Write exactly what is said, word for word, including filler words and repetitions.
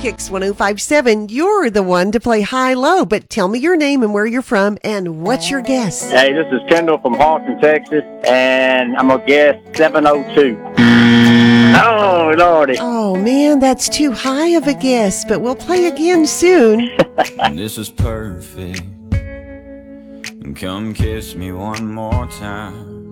Kicks one oh five seven. You're the one to play high-low, but tell me your name and where you're from and what's your guess? Hey, this is Kendall from Austin, Texas, and I'm going to guess seven oh two. Oh, Lordy. Oh, man, that's too high of a guess, but we'll play again soon. This is perfect. Come kiss me one more time.